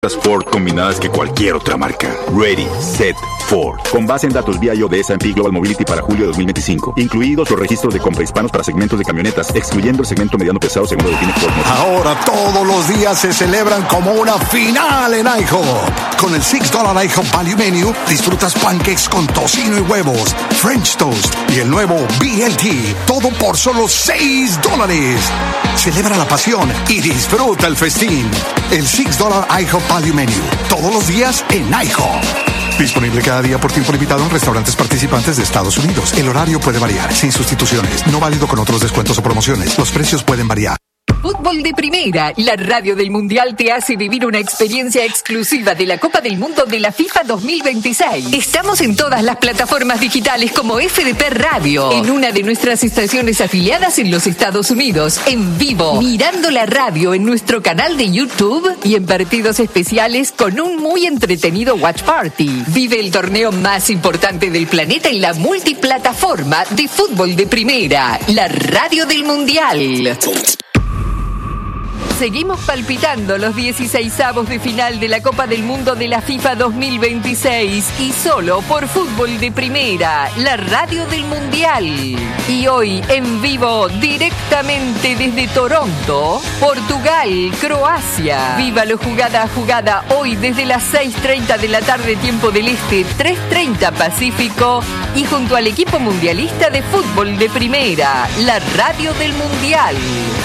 Ford combinadas que cualquier otra marca. Ready, Set, Ford. Con base en datos vía de S&P Global Mobility para julio de 2025. Incluidos los registros de compra hispanos para segmentos de camionetas, excluyendo el segmento mediano pesado según lo define Ford. Ahora todos los días se celebran como una final en IHOP. Con el $6 IHOP Value Menu, disfrutas pancakes con tocino y huevos, French Toast y el nuevo BLT. Todo por solo $6. Celebra la pasión y disfruta el festín. El $6 IHOP Value Menu. Todos los días en IHOP. Disponible cada día por tiempo limitado en restaurantes participantes de Estados Unidos. El horario puede variar, sin sustituciones. No válido con otros descuentos o promociones. Los precios pueden variar. Fútbol de Primera, la radio del Mundial te hace vivir una experiencia exclusiva de la Copa del Mundo de la FIFA 2026. Estamos en todas las plataformas digitales como FDP Radio, en una de nuestras estaciones afiliadas en los Estados Unidos, en vivo, mirando la radio en nuestro canal de YouTube y en partidos especiales con un muy entretenido Watch Party. Vive el torneo más importante del planeta en la multiplataforma de Fútbol de Primera, la radio del Mundial. Seguimos palpitando los 16avos de final de la Copa del Mundo de la FIFA 2026 y solo por Fútbol de Primera, la radio del Mundial. Y hoy en vivo directamente desde Toronto, Portugal, Croacia. Vívalo jugada a jugada hoy desde las 6:30 de la tarde tiempo del Este, 3:30 Pacífico y junto al equipo mundialista de Fútbol de Primera, la radio del Mundial.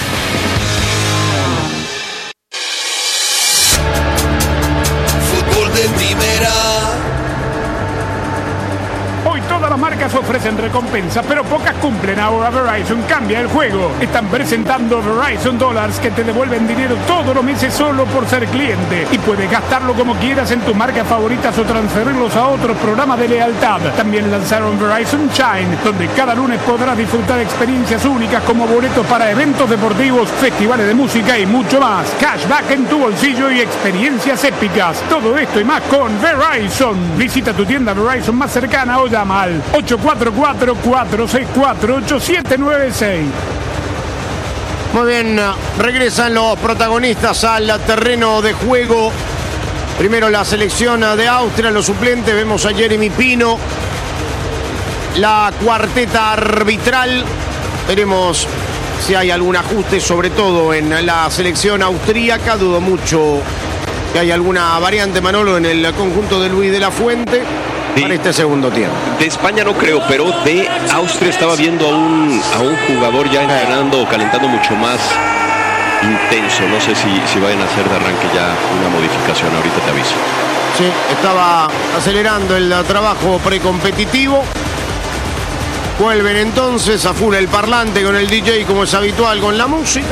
De Primera. Hoy todas las marcas ofrecen recompensas, pero pocas cumplen. Ahora Verizon cambia el juego. Están presentando Verizon Dollars que te devuelven dinero todos los meses solo por ser cliente. Y puedes gastarlo como quieras en tus marcas favoritas o transferirlos a otros programas de lealtad. También lanzaron Verizon Shine, donde cada lunes podrás disfrutar experiencias únicas como boletos para eventos deportivos, festivales de música y mucho más. Cashback en tu bolsillo y experiencias épicas. Todo esto y más con Verizon. Visita tu tienda Verizon más cercana o llama al 844-464-8796. Muy bien, regresan los protagonistas al terreno de juego. Primero la selección de Austria, los suplentes. Vemos a Jeremy Pino, la cuarteta arbitral. Veremos si hay algún ajuste, sobre todo en la selección austríaca. Dudo mucho que haya alguna variante, Manolo, en el conjunto de Luis de la Fuente. Sí. Para este segundo tiempo. De España no creo, pero de Austria estaba viendo a un jugador ya entrenando o calentando mucho más intenso. No sé si vayan a hacer de arranque ya una modificación. Ahorita te aviso. Sí, estaba acelerando el trabajo precompetitivo. Vuelven entonces a full el parlante con el DJ, como es habitual con la música.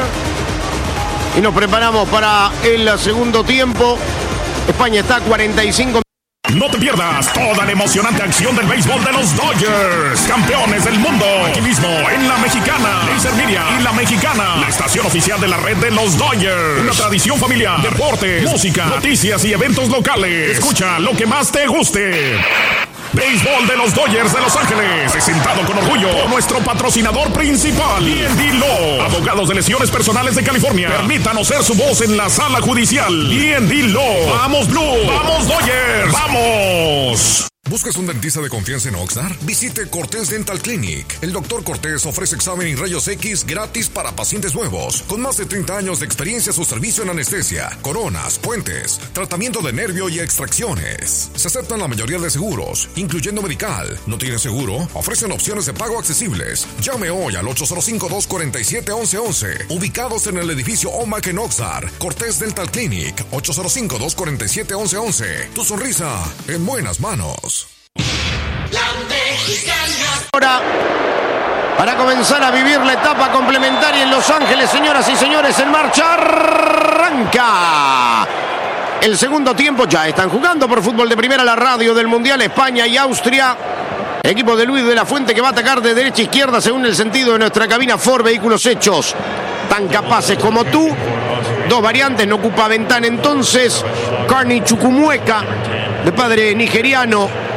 Y nos preparamos para el segundo tiempo. España está a 45. No te pierdas toda la emocionante acción del béisbol de los Dodgers, campeones del mundo. Aquí mismo en La Mexicana, Laser Media y La Mexicana, la estación oficial de la red de los Dodgers. Una tradición familiar, deportes, música, noticias y eventos locales. Escucha lo que más te guste. Béisbol de los Dodgers de Los Ángeles, presentado con orgullo por nuestro patrocinador principal, D&D Law, abogados de lesiones personales de California. Permítanos ser su voz en la sala judicial. D&D Law. ¡Vamos Blue! ¡Vamos Dodgers! ¡Vamos! ¿Buscas un dentista de confianza en Oxnard? Visite Cortés Dental Clinic. El Dr. Cortés ofrece examen y rayos X gratis para pacientes nuevos. Con más de 30 años de experiencia, su servicio en anestesia, coronas, puentes, tratamiento de nervio y extracciones. Se aceptan la mayoría de seguros, incluyendo medical. ¿No tiene seguro? Ofrecen opciones de pago accesibles. Llame hoy al 805-247-1111. Ubicados en el edificio OMAC en Oxnard. Cortés Dental Clinic. 805-247-1111. Tu sonrisa en buenas manos. La Mexicana. Ahora, para comenzar a vivir la etapa complementaria en Los Ángeles, señoras y señores, en marcha arranca el segundo tiempo. Ya están jugando por Fútbol de Primera, la radio del Mundial, España y Austria. Equipo de Luis de la Fuente que va a atacar de derecha a izquierda según el sentido de nuestra cabina Ford. Vehículos hechos tan capaces como tú. Dos variantes, no ocupa ventana entonces. Carney Chukwuemeka, de padre nigeriano.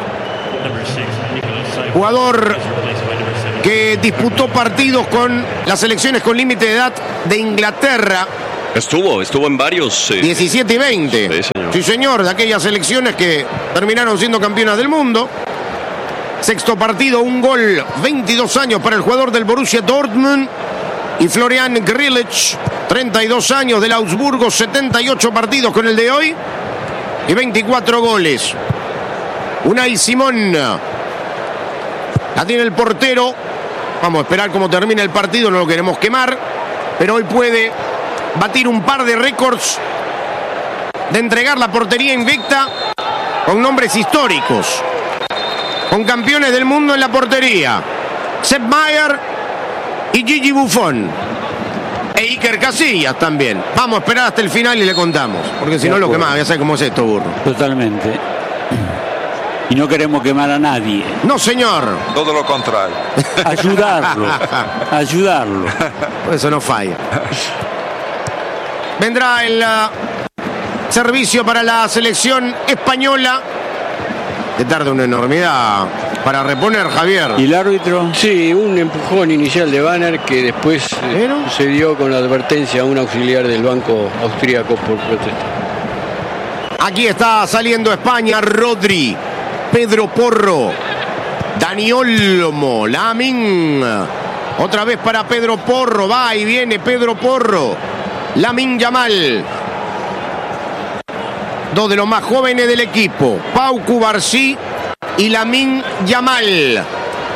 Jugador que disputó partidos con las selecciones con límite de edad de Inglaterra Estuvo en varios. 17 y 20. Sí, señor, de aquellas selecciones que terminaron siendo campeonas del mundo. Sexto partido, un gol, 22 años para el jugador del Borussia Dortmund. Y Florian Grillitsch, 32 años del Augsburgo, 78 partidos con el de hoy y 24 goles. Unai Simón la tiene el portero. Vamos a esperar cómo termina el partido, no lo queremos quemar, pero hoy puede batir un par de récords de entregar la portería invicta con nombres históricos, con campeones del mundo en la portería, Sepp Maier y Gigi Buffon e Iker Casillas también. Vamos a esperar hasta el final y le contamos, porque si no lo quemamos. Ya sabes cómo es esto, burro. Totalmente. Y no queremos quemar a nadie. No, señor. Todo lo contrario. Ayudarlo. Por eso no falla. Vendrá el servicio para la selección española. Que tarda una enormidad para reponer, Javier. ¿Y el árbitro? Sí, un empujón inicial de Banner que después se dio con la advertencia a un auxiliar del banco austríaco por protesta. Aquí está saliendo España. Rodri, Pedro Porro, Dani Olmo, Lamine. Otra vez para Pedro Porro. Va y viene Pedro Porro. Lamine Yamal. Dos de los más jóvenes del equipo, Pau Cubarsí y Lamine Yamal.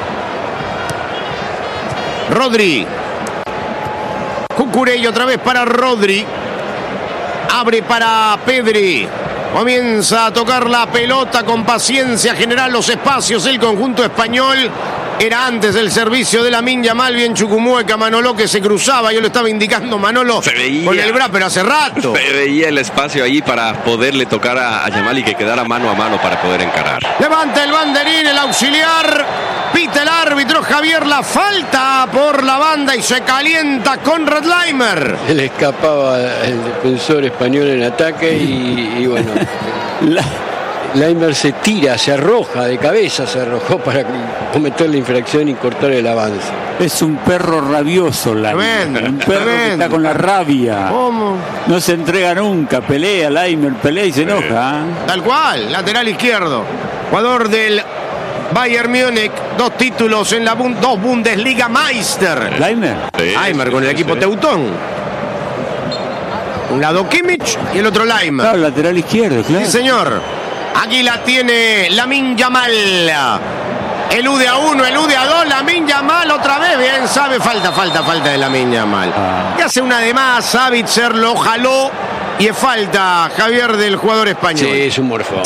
Rodri. Cucurella otra vez para Rodri. Abre para Pedri. Comienza a tocar la pelota con paciencia, generar los espacios el conjunto español. Era antes el servicio de Lamine Yamal, bien Chucumueca, Manolo que se cruzaba, yo lo estaba indicando Manolo con el brazo, pero hace rato. Se veía el espacio ahí para poderle tocar a Yamal y que quedara mano a mano para poder encarar. Levanta el banderín, el auxiliar, pita el árbitro Javier, la falta por la banda y se calienta Konrad Laimer. Se le escapaba el defensor español en ataque y bueno... Laimer se tira, se arroja de cabeza, se arrojó para cometer la infracción y cortar el avance. Es un perro rabioso, Laimer. Un perro que está con la rabia. ¿Cómo? No se entrega nunca, pelea, Laimer pelea y se enoja. Tal cual, lateral izquierdo. Jugador del Bayern Múnich, 2 títulos en la dos Bundesliga Meister. Laimer. Laimer con el equipo teutón. Un lado Kimmich y el otro Laimer. Claro, lateral izquierdo, claro. Sí, señor. Aquí la tiene Lamine Yamal. Elude a uno, elude a dos. Lamine Yamal otra vez. Bien, sabe. Falta de Lamine Yamal. Y hace una de más. Savitzer lo jaló. Y es falta, Javier, del jugador español. Sí, es un morfón.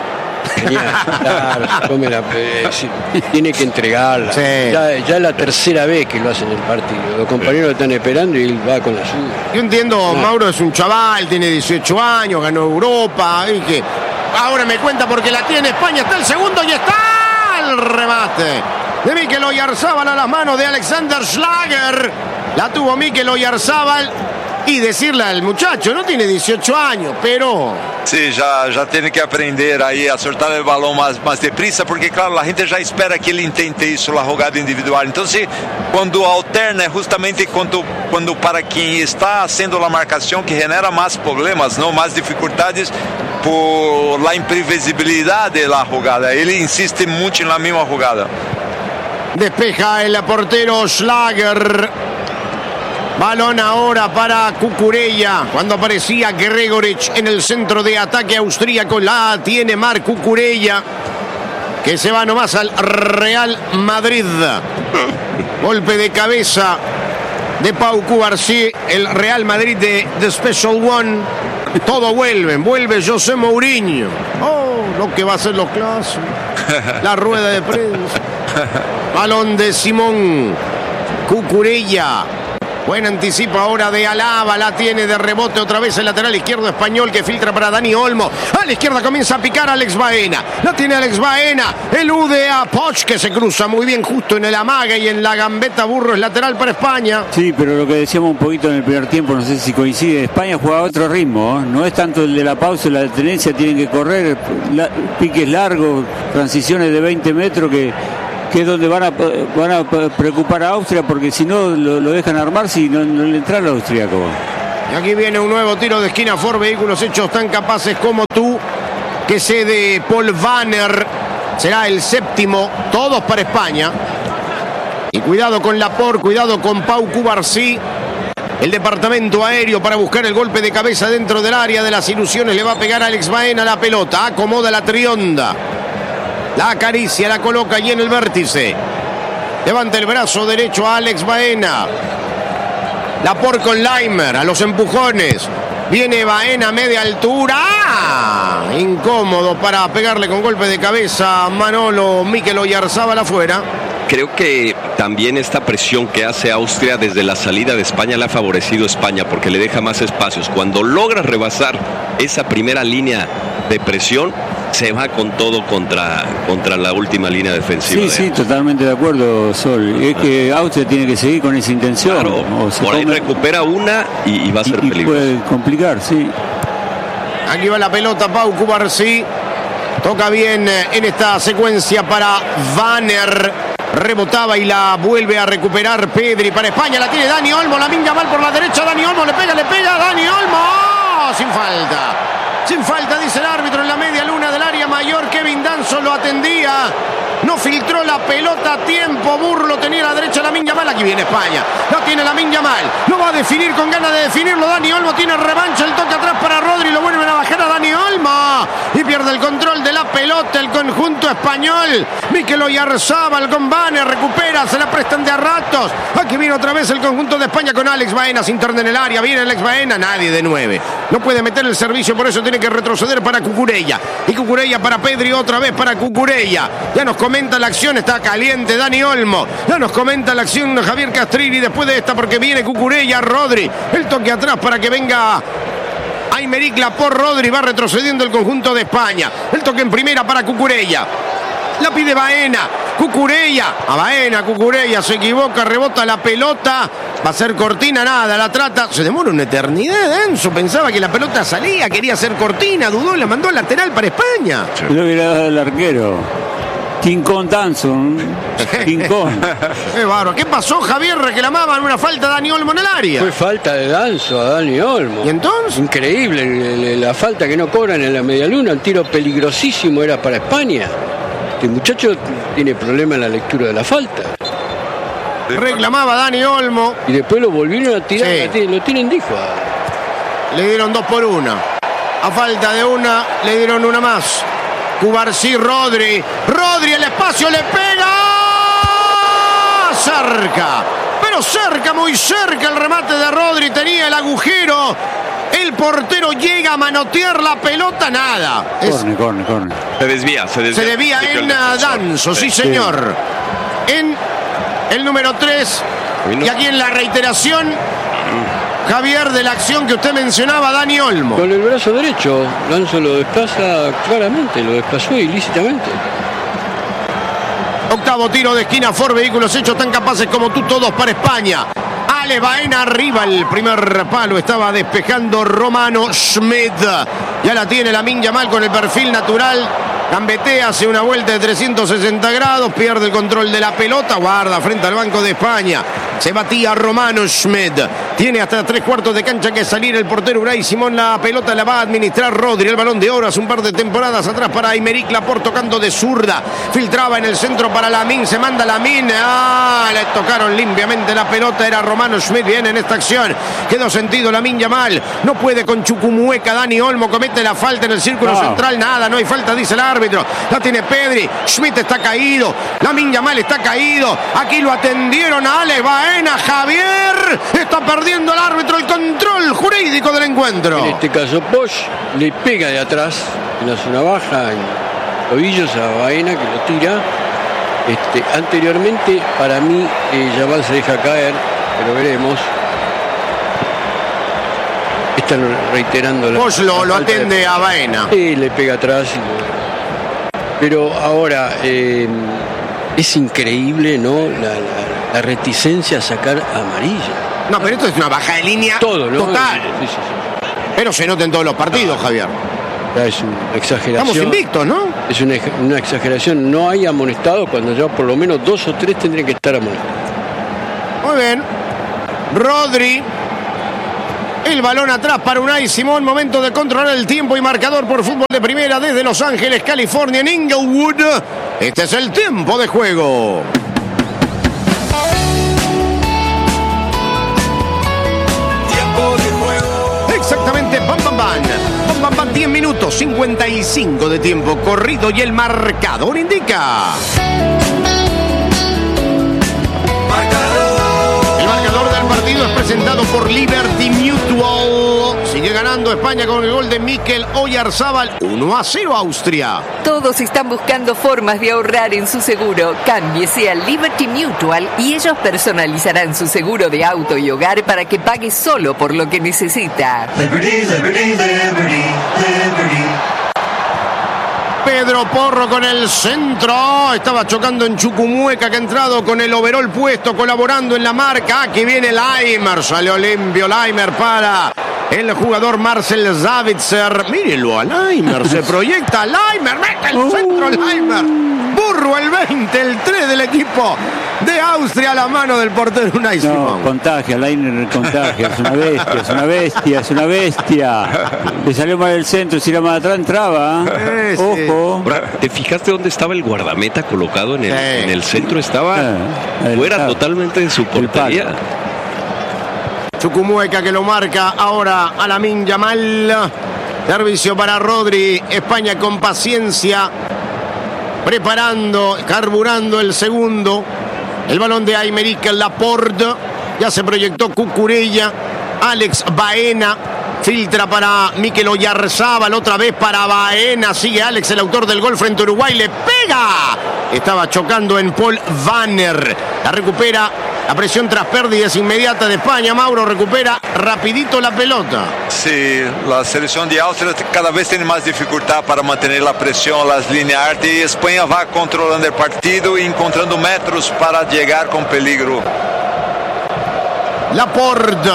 Tiene que entregarla. Sí. Ya es la tercera vez que lo hacen en el partido. Los compañeros lo están esperando y él va con la suya. Yo entiendo, Mauro es un chaval, tiene 18 años, ganó Europa. Y que ahora me cuenta porque la tiene España. Está el segundo y está el remate de Mikel Oyarzábal a las manos de Alexander Schlager. La tuvo Mikel Oyarzábal. Y decirle al muchacho, no tiene 18 años, pero... Sí, já tiene que aprender aí a soltar o balão mais deprisa, porque, claro, a gente já espera que ele intente isso, a jogada individual. Então, quando alterna, é justamente quando para quem está haciendo a marcação que genera mais problemas, não mais dificuldades por la imprevisibilidade da jogada. Ele insiste muito na mesma jogada. Despeja el portero Schlager. Balón ahora para Cucurella. Cuando aparecía Gregoritsch en el centro de ataque austríaco, la tiene Marc Cucurella, que se va nomás al Real Madrid. Golpe de cabeza de Pau Cubarsí, el Real Madrid de The Special One. Todo vuelve José Mourinho. Oh, lo que va a ser los clásicos. La rueda de prensa. Balón de Simón Cucurella. Buen anticipo ahora de Alaba, la tiene de rebote otra vez el lateral izquierdo español que filtra para Dani Olmo. A la izquierda comienza a picar Alex Baena. La tiene Alex Baena, elude a Poch que se cruza muy bien justo en el amague y en la gambeta. Burro es lateral para España. Sí, pero lo que decíamos un poquito en el primer tiempo, no sé si coincide, España juega a otro ritmo, ¿eh? No es tanto el de la pausa y la tenencia, tienen que correr, piques largos, transiciones de 20 metros que es donde van a preocupar a Austria, porque si no lo dejan armar si no le entra al austríaco. Y aquí viene un nuevo tiro de esquina. Ford Vehículos Hechos Tan Capaces Como Tú, que cede Paul Vanner. Será el séptimo, todos para España. Y cuidado con Laporte, cuidado con Pau Cubarsí. El departamento aéreo para buscar el golpe de cabeza dentro del área de las ilusiones. Le va a pegar a Alex Baena la pelota. Acomoda la trionda. La acaricia, la coloca allí en el vértice. Levanta el brazo derecho a Alex Baena. Laporte con Laimer a los empujones. Viene Baena a media altura. ¡Ah! Incómodo para pegarle con golpe de cabeza a Manolo Mikel Oyarzábal afuera. Creo que también esta presión que hace Austria desde la salida de España le ha favorecido a España porque le deja más espacios. Cuando logra rebasar esa primera línea de presión, se va con todo contra la última línea defensiva. Sí, totalmente de acuerdo, Sol. Es que Austria tiene que seguir con esa intención. Claro, por ahí recupera una y va a ser peligroso. Puede complicar, sí. Aquí va la pelota, Pau Cubarsí. Toca bien en esta secuencia para Vanner. Rebotaba y la vuelve a recuperar Pedri para España. La tiene Dani Olmo. Lamine Yamal por la derecha. Dani Olmo le pega. Dani Olmo. ¡Oh! Sin falta. Sin falta, dice el árbitro, en la media luna del área mayor. Kevin Danso lo atendía. No filtró la pelota a tiempo. Burlo tenía a la derecha Lamine Yamal. Aquí viene España. No tiene Lamine Yamal. No va a definir con ganas de definirlo. Dani Olmo tiene revancha. El toque atrás para Rodri. Lo vuelven a bajar a Dani Olmo. Y pierde el control de la pelota el conjunto español. Mikel Oyarzábal con Vanner. Recupera. Se la prestan de a ratos. Aquí viene otra vez el conjunto de España con Alex Baena. Se interna en el área. Viene Alex Baena. Nadie de 9. No puede meter el servicio. Por eso tiene que retroceder para Cucurella. Y Cucurella para Pedri. Otra vez para Cucurella. Ya nos comenta la acción. Está caliente Dani Olmo. Ya nos comenta la acción Javier Castrilli después de esta porque viene Cucurella. Rodri. El toque atrás para que venga Aymeric Laporte. Rodri va retrocediendo el conjunto de España. El toque en primera para Cucurella. La pide Baena. Cucurella. A Baena. Cucurella se equivoca. Rebota la pelota. Va a ser cortina. Nada. La trata. Se demora una eternidad. Enzo pensaba que la pelota salía. Quería hacer cortina. Dudó. La mandó al lateral para España. Lo hubiera dado el arquero. King Kong Danson. King Kong. Qué bárbaro. ¿Qué pasó, Javier? Reclamaban una falta a Dani Olmo en el área. Fue falta de Danzo a Dani Olmo. ¿Y entonces? Increíble la falta que no cobran en la medialuna. Un tiro peligrosísimo era para España. Este muchacho tiene problema en la lectura de la falta. Reclamaba Dani Olmo. Y después lo volvieron a tirar. Sí. Lo tienen dijo. Le dieron 2 por 1. A falta de una, le dieron una más. Cubarsí, Rodri. Rodri, el espacio le pega. Cerca. Pero cerca, muy cerca el remate de Rodri. Tenía el agujero. El portero llega a manotear la pelota. Nada. Corne. Se desvía. Se desvía en Danso, sí señor. En el número 3. Y aquí en la reiteración, Javier, de la acción que usted mencionaba, Dani Olmo. Con el brazo derecho, Danso lo desplaza claramente, lo desplazó ilícitamente. Octavo tiro de esquina, Ford Vehículos Hechos Tan Capaces Como Tú, todos para España. Ale Baena arriba, el primer palo estaba despejando Romano Schmidt. Ya la tiene Lamine Yamal con el perfil natural. Gambetea, hace una vuelta de 360 grados, pierde el control de la pelota, guarda frente al banco de España. Se batía Romano Schmidt. Tiene hasta 3/4 de cancha que salir el portero Unai Simón. La pelota la va a administrar Rodri. El Balón de Oro hace un par de temporadas atrás para Aymeric Laporte tocando de zurda. Filtraba en el centro para Lamine. Se manda Lamine. Le tocaron limpiamente la pelota. Era Romano Schmidt. Viene en esta acción. Quedó sentido Lamine Yamal. No puede con Chucumueca. Dani Olmo comete la falta en el círculo central. Nada, no hay falta, dice el árbitro. La tiene Pedri. Schmidt está caído. Lamine Yamal está caído. Aquí lo atendieron a Alex Baena. Javier está perdiendo el árbitro el control jurídico del encuentro. En este caso Bosch le pega de atrás en la zona baja, en tobillos a Baena, que lo tira. Anteriormente para mí Yamal se deja caer, pero veremos. Están reiterando la Bosch lo atende a Baena. Sí, le pega atrás. Pero ahora es increíble, ¿no? La reticencia a sacar amarilla. No, pero esto es una baja de línea todo, ¿no? Total. Sí. Pero se nota en todos los partidos, Javier. Es una exageración. Estamos invictos, ¿no? Es una exageración. No hay amonestados cuando ya por lo menos 2 o 3 tendrían que estar amonestados. Muy bien. Rodri. El balón atrás para Unai Simón. Momento de controlar el tiempo y marcador por Fútbol de Primera desde Los Ángeles, California, en Inglewood. Este es el tiempo de juego. Exactamente, bam, bam, bam. Bam, bam, bam, 10 minutos, 55 de tiempo corrido y el marcador indica. El marcador del partido es presentado por Liberty Mutual. Sigue ganando España con el gol de Mikel Oyarzabal. 1-0 Austria. Todos están buscando formas de ahorrar en su seguro. Cámbiese a Liberty Mutual y ellos personalizarán su seguro de auto y hogar para que pague solo por lo que necesita. Liberty, Liberty, Liberty, Liberty. Pedro Porro con el centro. Estaba chocando en Chucumueca, que ha entrado con el overol puesto, colaborando en la marca. Aquí viene Laimer. Salió limpio Laimer para el jugador Marcel Savitzer. Mírenlo a Laimer. Se proyecta Laimer. Mete el centro Laimer. Burro el 20, el 3 del equipo de Austria a la mano del portero Unai Simón. Contagia, Laimer contagia. Es una bestia, es una bestia, es una bestia. Le salió mal el centro, si era más atrás entraba. Ojo. ¿Te fijaste dónde estaba el guardameta colocado en el centro? Estaba fuera totalmente de su portería. Chucumueca que lo marca ahora a Lamine Yamal. Servicio para Rodri. España con paciencia, preparando, carburando el segundo. El balón de Aymeric Laporte. Ya se proyectó Cucurella. Alex Baena. Filtra para Mikel Oyarzabal, otra vez para Baena. Sigue Alex, el autor del gol frente a Uruguay. Le pega. Estaba chocando en Paul Vanner. La recupera. La presión tras pérdidas inmediata de España. Mauro recupera rapidito la pelota. Sí, la selección de Austria cada vez tiene más dificultad para mantener la presión, las líneas altas, y España va controlando el partido y encontrando metros para llegar con peligro. Laporte.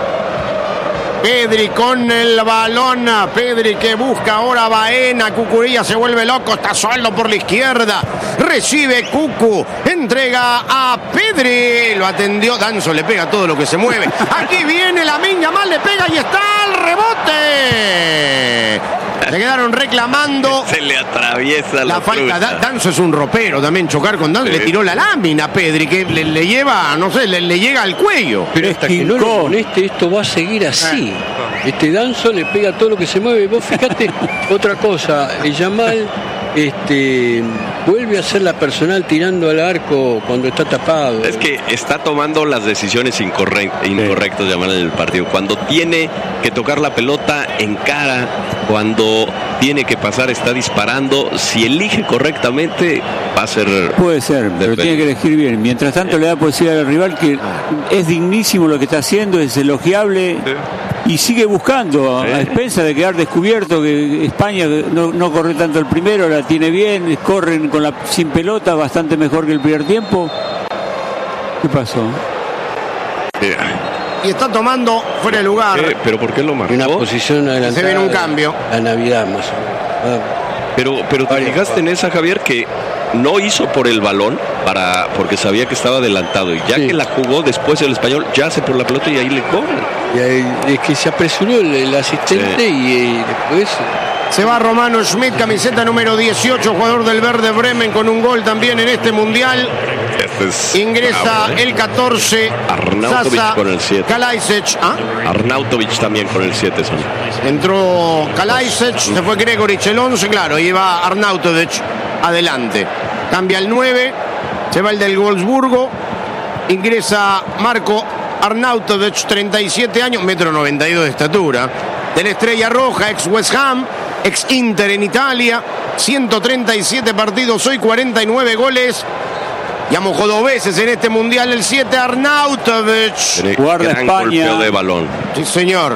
Pedri con el balón. Pedri que busca ahora a Baena. Cucurella se vuelve loco. Está solo por la izquierda. Recibe Cucu. Entrega a Pedri. Lo atendió. Danzo le pega todo lo que se mueve. Aquí viene Lamine Yamal. Le pega y está al rebote. Se quedaron reclamando. Se le atraviesa la falta. Danzo es un ropero también. Chocar con Danzo. Sí. Le tiró la lámina a Pedri, que le lleva, no sé, le llega al cuello. Pero hasta que no lo moleste, esto va a seguir así. Danzo le pega todo lo que se mueve. Vos fijate otra cosa. Yamal vuelve a hacer la personal tirando al arco cuando está tapado. Es que está tomando las decisiones incorrectas Yamal en el partido. Cuando tiene que tocar la pelota, encara. Cuando tiene que pasar, está disparando. Si elige correctamente, va a ser... Puede ser, pero tiene que elegir bien. Mientras tanto le da posibilidad al rival, que es dignísimo lo que está haciendo, es elogiable. Y sigue buscando, a expensa de quedar descubierto, que España no corre tanto el primero, la tiene bien, corren sin pelota, bastante mejor que el primer tiempo. ¿Qué pasó? Y está tomando fuera de lugar. ¿Pero por qué lo marcó? Una posición adelantada. Se viene un cambio. La Navidad más o menos. Pero te fijaste en esa, Javier, que no hizo por el balón porque sabía que estaba adelantado, y ya que la jugó después el español ya hace por la pelota y ahí le cobran. Y ahí, es que se apresuró el asistente y después se va Romano Schmidt, camiseta número 18, jugador del Werder Bremen, con un gol también en este mundial. Ingresa el 14 Arnautovic con el 7. Kalajdzic. Arnautovic también con el 7. Entró Kalajdzic, se fue Gregoric el 11, claro, y va Arnautovic adelante. Cambia el 9, se va el del Wolfsburgo. Ingresa Marco Arnautovic, 37 años, 1,92 m de estatura. De la Estrella Roja, ex West Ham, ex Inter en Italia. 137 partidos, hoy 49 goles. Ya mojó 2 veces en este mundial el 7, Arnautovic. Guarda España. Golpeo de balón. Sí, señor.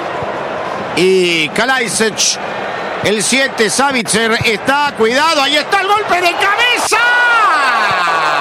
Y Kalajdzic, el 7, Savitzer está, cuidado, ahí está el golpe de cabeza.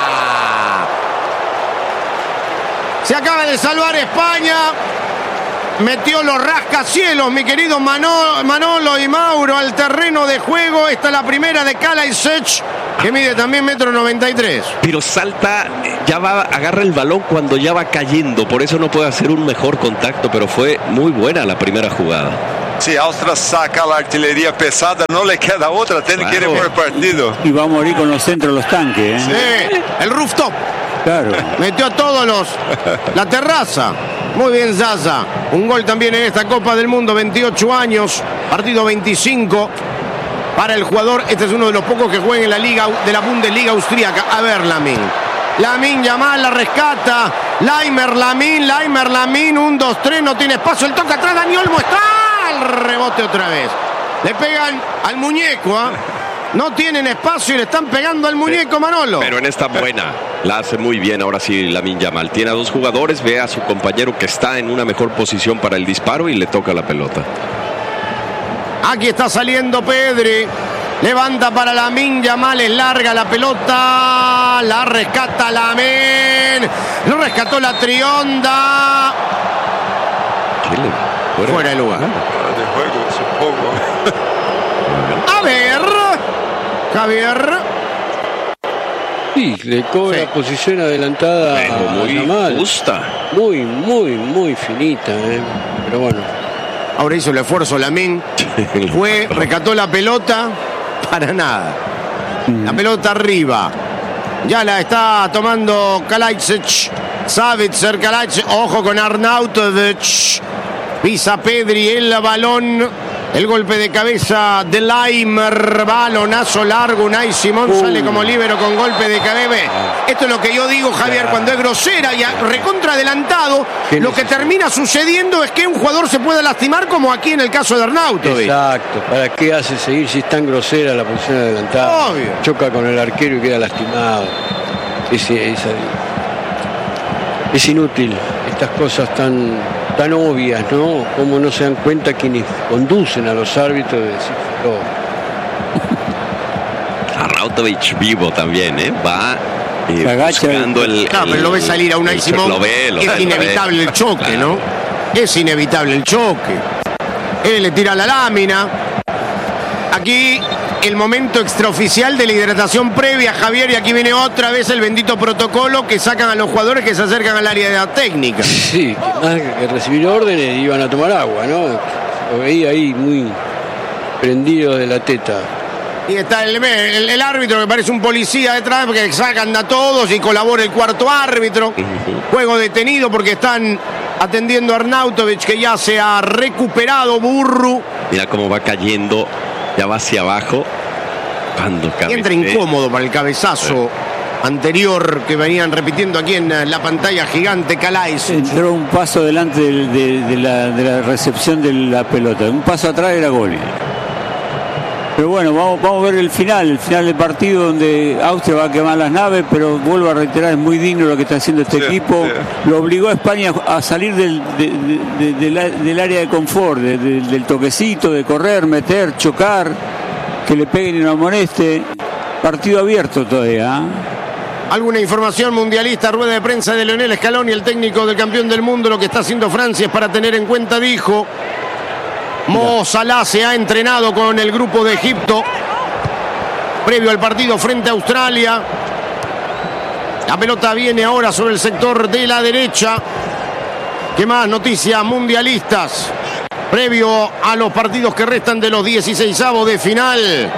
Se acaba de salvar España. Metió los rascacielos, mi querido Manolo y Mauro, al terreno de juego. Esta es la primera de Kalajdzic, que mide también 1,93 m. Pero salta, agarra el balón cuando ya va cayendo. Por eso no puede hacer un mejor contacto, pero fue muy buena la primera jugada. Si Austria saca la artillería pesada, no le queda otra, tiene que ir por el partido. Y va a morir con los centros los tanques. Sí, el rooftop. Claro. Metió a todos la terraza. Muy bien, Zaza. Un gol también en esta Copa del Mundo, 28 años, partido 25 para el jugador. Este es uno de los pocos que juegan en la liga de la Bundesliga austríaca. A ver, Lamin Yamal la rescata. Laimer Lamin, 1, 2, 3, no tiene espacio. El toque atrás, Dani Olmo está. El rebote otra vez. Le pegan al muñeco, No tienen espacio y le están pegando al muñeco, Manolo. Pero en esta buena, la hace muy bien. Ahora sí, Lamine Yamal tiene a 2 jugadores, ve a su compañero que está en una mejor posición para el disparo y le toca la pelota. Aquí está saliendo Pedri. Levanta para Lamine Yamal, es larga la pelota. La rescata Lamine. Lo rescató la Trionda. Fuera de lugar. De juego, supongo. A ver, Javier. Sí, le cobra posición adelantada muy Yamal. justa. Muy finita, pero bueno. Ahora hizo el esfuerzo Lamine. Rescató la pelota. Para nada. La pelota arriba. Ya la está tomando Kalajdzic. Savitzer, Kalajdzic. Ojo con Arnautovic. Pisa Pedri el balón. El golpe de cabeza de Laimer. Balonazo largo. Unai Simón sale como líbero con golpe de cabeza. Esto es lo que yo digo, Javier, cuando es grosera y recontra adelantado. Lo que termina sucediendo es que un jugador se puede lastimar, como aquí en el caso de Arnautovic. Exacto. ¿Para qué hace seguir si es tan grosera la posición adelantada? Obvio. Choca con el arquero y queda lastimado. Es inútil estas cosas tan obvias, ¿no? Como no se dan cuenta quienes conducen a los árbitros de decir Arnautovic vivo también, Va buscando pero lo ve salir a Unai Simón. Es inevitable el choque, ¿no? Es inevitable el choque. Él le tira la lámina. Aquí el momento extraoficial de la hidratación previa, Javier, y aquí viene otra vez el bendito protocolo que sacan a los jugadores que se acercan al área de la técnica. Sí, que más que recibir órdenes iban a tomar agua, ¿no? Lo veía ahí muy prendido de la teta. Y está el árbitro que parece un policía detrás, porque sacan a todos y colabora el cuarto árbitro. Juego detenido porque están atendiendo a Arnautovic, que ya se ha recuperado. Burru. Mira cómo va cayendo, ya va hacia abajo. Cuando entra incómodo para el cabezazo anterior que venían repitiendo aquí en la pantalla gigante. Kalajdzic entró un paso delante de la recepción de la pelota. Un paso atrás era gol. Pero bueno, vamos a ver el final del partido, donde Austria va a quemar las naves, pero vuelvo a reiterar, es muy digno lo que está haciendo este equipo. Lo obligó a España a salir del área de confort, del toquecito, de correr, meter, chocar, que le peguen y no amoneste. Partido abierto todavía. Alguna información mundialista, rueda de prensa de Lionel Scaloni, el técnico del campeón del mundo. Lo que está haciendo Francia es para tener en cuenta, dijo. Mo Salah se ha entrenado con el grupo de Egipto previo al partido frente a Australia. La pelota viene ahora sobre el sector de la derecha. ¿Qué más noticias mundialistas previo a los partidos que restan de los 16avos de final?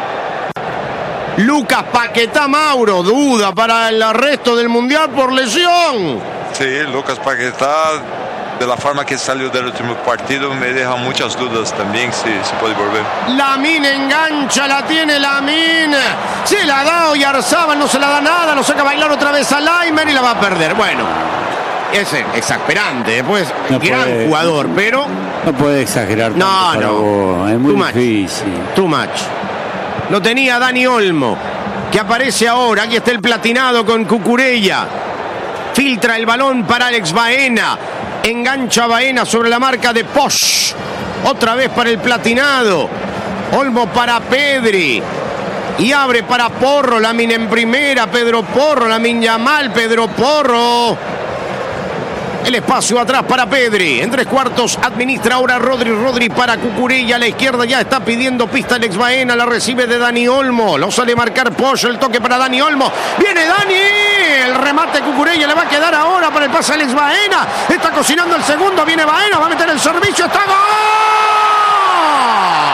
Lucas Paquetá, Mauro, duda para el resto del mundial por lesión. Sí, Lucas Paquetá, de la forma que salió del último partido, me deja muchas dudas también si puede volver. Lamine engancha, la tiene Lamine. Se la da Oyarzabal, no se la da nada, lo saca a bailar otra vez a Laimer y la va a perder. Bueno, es exasperante. Después, no gran puede, jugador, pero no puede exagerar tanto. No. Es muy difícil. Too much. Lo tenía Dani Olmo, que aparece ahora. Aquí está el platinado con Cucurella. Filtra el balón para Alex Baena. Engancha Baena sobre la marca de Posch. Otra vez para el platinado. Olmo para Pedri. Y abre para Porro. Lamine en primera. Pedro Porro. Lamine Yamal. Pedro Porro. El espacio atrás para Pedri. En 3/4 administra ahora Rodri para Cucurella. A la izquierda ya está pidiendo pista Alex Baena. La recibe de Dani Olmo. Lo sale marcar Pollo. El toque para Dani Olmo. Viene Dani. El remate Cucurella le va a quedar ahora para el pase Alex Baena. Está cocinando el segundo. Viene Baena. Va a meter el servicio. ¡Está gol!